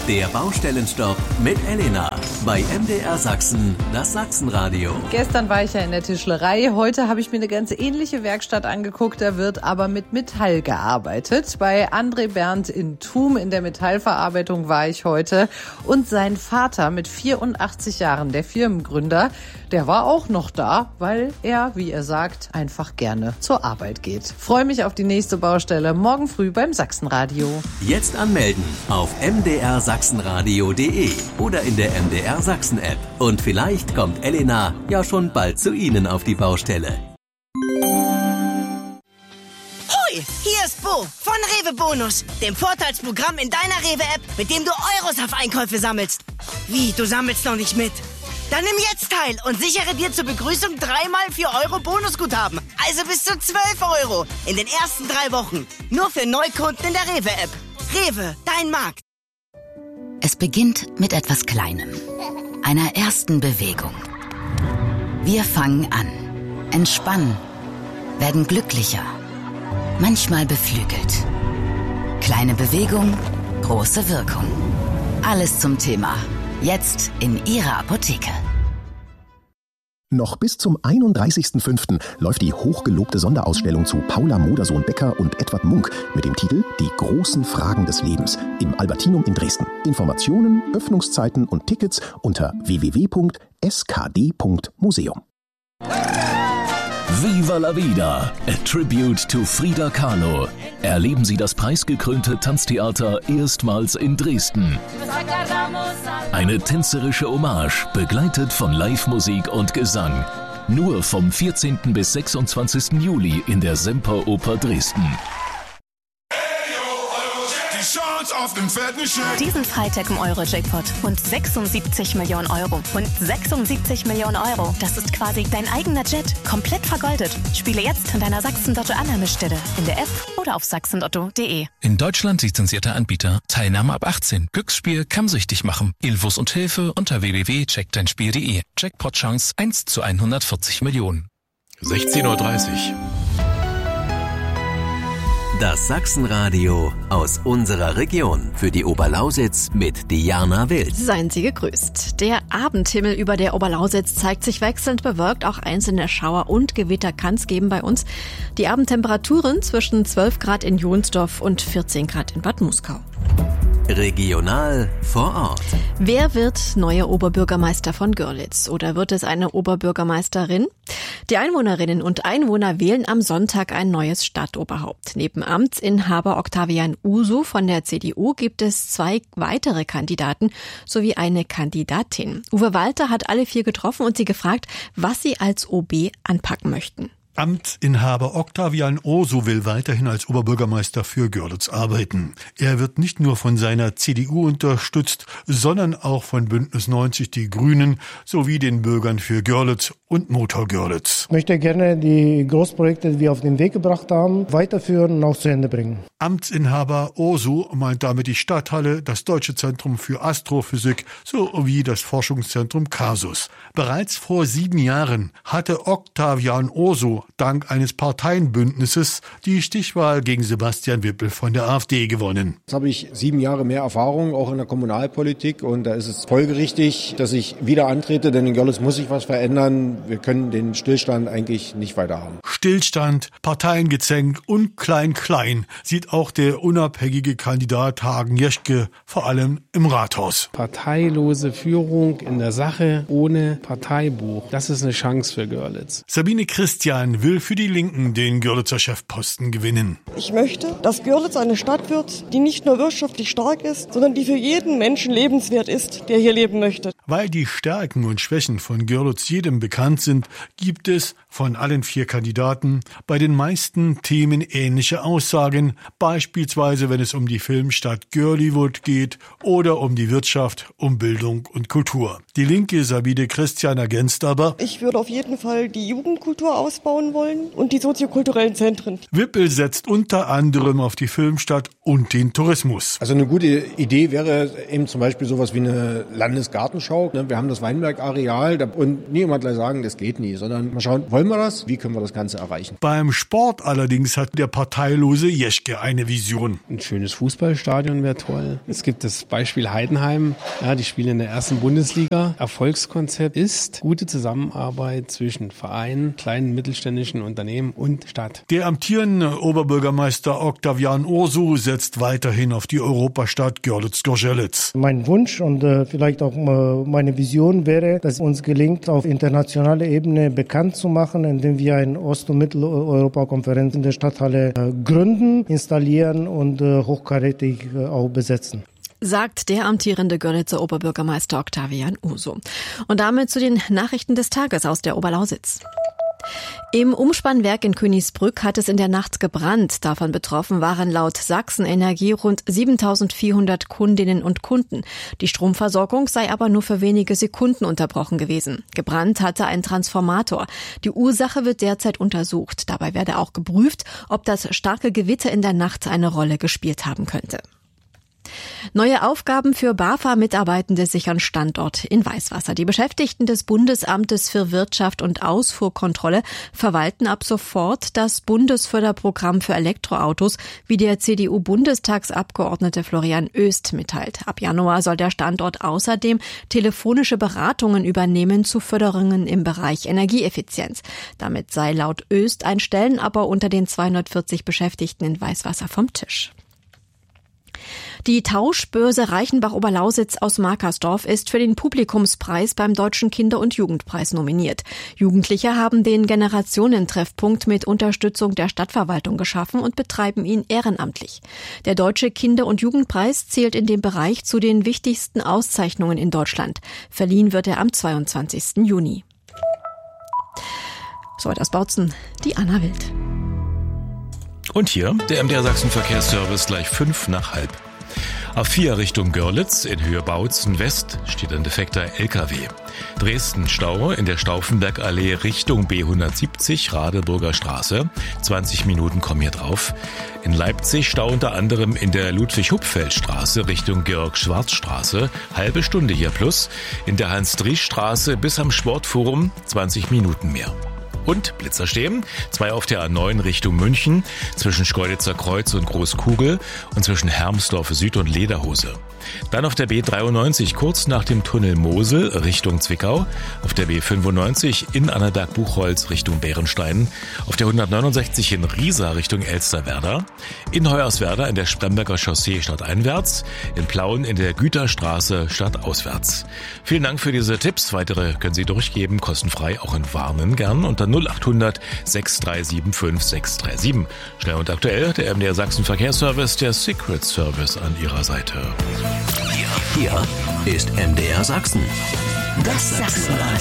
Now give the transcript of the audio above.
Der Baustellenstopp mit Elena bei MDR Sachsen, das Sachsenradio. Gestern war ich ja in der Tischlerei. Heute habe ich mir eine ganz ähnliche Werkstatt angeguckt. Da wird aber mit Metall gearbeitet. Bei André Berndt in Thum in der Metallverarbeitung war ich heute. Und sein Vater mit 84 Jahren, der Firmengründer, der war auch noch da, weil er, wie er sagt, einfach gerne zur Arbeit geht. Freue mich auf die nächste Baustelle morgen früh beim Sachsenradio. Jetzt anmelden auf mdrsachsenradio.de oder in der MDR Sachsen App. Und vielleicht kommt Elena ja schon bald zu Ihnen auf die Baustelle. Hoi, hier ist Bo von Rewe Bonus, dem Vorteilsprogramm in deiner Rewe-App, mit dem du Euros auf Einkäufe sammelst. Wie, du sammelst noch nicht mit? Dann nimm jetzt teil und sichere dir zur Begrüßung 3x 4 Euro Bonusguthaben. Also bis zu 12 Euro in den ersten 3 Wochen. Nur für Neukunden in der Rewe-App. Rewe, dein Markt. Es beginnt mit etwas Kleinem, einer ersten Bewegung. Wir fangen an, entspannen, werden glücklicher, manchmal beflügelt. Kleine Bewegung, große Wirkung. Alles zum Thema. Jetzt in Ihrer Apotheke. Noch bis zum 31.05. läuft die hochgelobte Sonderausstellung zu Paula Modersohn-Becker und Edward Munk mit dem Titel Die großen Fragen des Lebens im Albertinum in Dresden. Informationen, Öffnungszeiten und Tickets unter www.skd.museum. Viva la Vida, a tribute to Frida Kahlo. Erleben Sie das preisgekrönte Tanztheater erstmals in Dresden. Eine tänzerische Hommage, begleitet von Live-Musik und Gesang. Nur vom 14. bis 26. Juli in der Semperoper Dresden. Diesen Freitag im Euro-Jackpot. Und 76 Millionen Euro. Und 76 Millionen Euro. Das ist quasi dein eigener Jet. Komplett vergoldet. Spiele jetzt in deiner Sachsen-Lotto-Annahmestelle. In der App oder auf sachsenlotto.de. In Deutschland lizenzierter Anbieter. Teilnahme ab 18. Glücksspiel kann süchtig machen. Infos und Hilfe unter www.checkdeinspiel.de. Jackpot-Chance 1 zu 140 Millionen. 16:30 Uhr. Das Sachsenradio aus unserer Region für die Oberlausitz mit Diana Wild. Seien Sie gegrüßt. Der Abendhimmel über der Oberlausitz zeigt sich wechselnd bewölkt. Auch einzelne Schauer und Gewitter kann es geben bei uns. Die Abendtemperaturen zwischen 12 Grad in Johnsdorf und 14 Grad in Bad Muskau. Regional vor Ort. Wer wird neuer Oberbürgermeister von Görlitz? Oder wird es eine Oberbürgermeisterin? Die Einwohnerinnen und Einwohner wählen am Sonntag ein neues Stadtoberhaupt. Neben Amtsinhaber Octavian Uso von der CDU gibt es 2 weitere Kandidaten sowie eine Kandidatin. Uwe Walter hat alle 4 getroffen und sie gefragt, was sie als OB anpacken möchten. Amtsinhaber Octavian Uso will weiterhin als Oberbürgermeister für Görlitz arbeiten. Er wird nicht nur von seiner CDU unterstützt, sondern auch von Bündnis 90 Die Grünen sowie den Bürgern für Görlitz und Motor Görlitz. Ich möchte gerne die Großprojekte, die wir auf den Weg gebracht haben, weiterführen und auch zu Ende bringen. Amtsinhaber Uso meint damit die Stadthalle, das Deutsche Zentrum für Astrophysik sowie das Forschungszentrum Casus. Bereits vor 7 Jahren hatte Octavian Uso dank eines Parteienbündnisses die Stichwahl gegen Sebastian Wippel von der AfD gewonnen. Jetzt habe ich 7 Jahre mehr Erfahrung, auch in der Kommunalpolitik, und da ist es folgerichtig, dass ich wieder antrete, denn in Görlitz muss sich was verändern. Wir können den Stillstand eigentlich nicht weiter haben. Stillstand, Parteiengezänk und Klein-Klein sieht auch der unabhängige Kandidat Hagen Jeschke vor allem im Rathaus. Parteilose Führung in der Sache ohne Parteibuch, das ist eine Chance für Görlitz. Sabine Christian will für die Linken den Görlitzer Chefposten gewinnen. Ich möchte, dass Görlitz eine Stadt wird, die nicht nur wirtschaftlich stark ist, sondern die für jeden Menschen lebenswert ist, der hier leben möchte. Weil die Stärken und Schwächen von Görlitz jedem bekannt sind, gibt es von allen 4 Kandidaten bei den meisten Themen ähnliche Aussagen, beispielsweise wenn es um die Filmstadt Görliwood geht oder um die Wirtschaft, um Bildung und Kultur. Die linke Sabine Christian ergänzt aber: Ich würde auf jeden Fall die Jugendkultur ausbauen wollen und die soziokulturellen Zentren. Wippel setzt unter anderem auf die Filmstadt und den Tourismus. Also eine gute Idee wäre eben zum Beispiel sowas wie eine Landesgartenschau. Wir haben das Weinbergareal und niemand gleich sagen, das geht nie, sondern mal schauen, wollen wir das? Wie können wir das Ganze erreichen? Beim Sport allerdings hat der parteilose Jeschke eine Vision? Ein schönes Fußballstadion wäre toll. Es gibt das Beispiel Heidenheim. Ja, die spielen in der 1. Bundesliga. Erfolgskonzept ist gute Zusammenarbeit zwischen Vereinen, kleinen mittelständischen Unternehmen und Stadt. Der amtierende Oberbürgermeister Octavian Ursu setzt weiterhin auf die Europastadt Görlitz-Gorzelitz. Mein Wunsch und vielleicht auch meine Vision wäre, dass uns gelingt, auf internationaler Ebene bekannt zu machen, indem wir eine Ost- und Mitteleuropa-Konferenz in der Stadthalle gründen, installieren und hochkarätig auch besetzen. Sagt der amtierende Görlitzer Oberbürgermeister Octavian Ursu. Und damit zu den Nachrichten des Tages aus der Oberlausitz. Im Umspannwerk in Königsbrück hat es in der Nacht gebrannt. Davon betroffen waren laut Sachsen-Energie rund 7.400 Kundinnen und Kunden. Die Stromversorgung sei aber nur für wenige Sekunden unterbrochen gewesen. Gebrannt hatte ein Transformator. Die Ursache wird derzeit untersucht. Dabei werde auch geprüft, ob das starke Gewitter in der Nacht eine Rolle gespielt haben könnte. Neue Aufgaben für BAFA-Mitarbeitende sichern Standort in Weißwasser. Die Beschäftigten des Bundesamtes für Wirtschaft und Ausfuhrkontrolle verwalten ab sofort das Bundesförderprogramm für Elektroautos, wie der CDU-Bundestagsabgeordnete Florian Oest mitteilt. Ab Januar soll der Standort außerdem telefonische Beratungen übernehmen zu Förderungen im Bereich Energieeffizienz. Damit sei laut Oest ein Stellenabbau unter den 240 Beschäftigten in Weißwasser vom Tisch. Die Tauschbörse Reichenbach-Oberlausitz aus Markersdorf ist für den Publikumspreis beim Deutschen Kinder- und Jugendpreis nominiert. Jugendliche haben den Generationentreffpunkt mit Unterstützung der Stadtverwaltung geschaffen und betreiben ihn ehrenamtlich. Der Deutsche Kinder- und Jugendpreis zählt in dem Bereich zu den wichtigsten Auszeichnungen in Deutschland. Verliehen wird er am 22. Juni. Soweit aus Bautzen, die Anna Wild. Und hier der MDR Sachsen Verkehrsservice gleich 5:05. A4 Richtung Görlitz in Höhe Bautzen West steht ein defekter LKW. Dresden Stau in der Stauffenbergallee Richtung B170 Radeburger Straße. 20 Minuten kommen hier drauf. In Leipzig Stau unter anderem in der Ludwig-Hupfeld-Straße Richtung Georg-Schwarz-Straße. Halbe Stunde hier plus. In der Hans-Driesch-Straße bis am Sportforum 20 Minuten mehr. Und Blitzer stehen, 2 auf der A9 Richtung München, zwischen Schkeuditzer Kreuz und Großkugel und zwischen Hermsdorf Süd und Lederhose. Dann auf der B93 kurz nach dem Tunnel Mosel Richtung Zwickau, auf der B95 in Annaberg-Buchholz Richtung Bärenstein, auf der 169 in Riesa Richtung Elsterwerda, in Hoyerswerda in der Spremberger Chaussee stadteinwärts, in Plauen in der Güterstraße stadtauswärts. Vielen Dank für diese Tipps. Weitere können Sie durchgeben, kostenfrei, auch in Warnen gern unter 0800 6375 637. Schnell und aktuell der MDR Sachsen Verkehrsservice, der Secret Service an Ihrer Seite. Hier ist MDR Sachsen. Das Sachsenradio.